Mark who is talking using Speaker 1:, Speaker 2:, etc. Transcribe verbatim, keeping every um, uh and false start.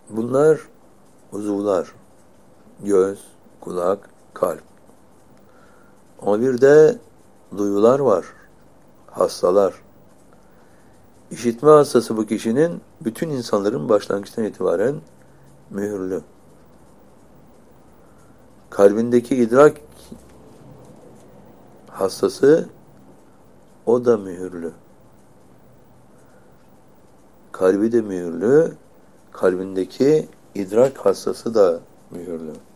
Speaker 1: Bunlar uzuvlar. Göz, kulak, kalp. Ama bir de duyular var. Hastalar. İşitme hastası bu kişinin bütün insanların başlangıçtan itibaren mühürlü. Kalbindeki idrak hastası o da mühürlü. Kalbi de mühürlü, kalbindeki idrak hastası da mühürlü.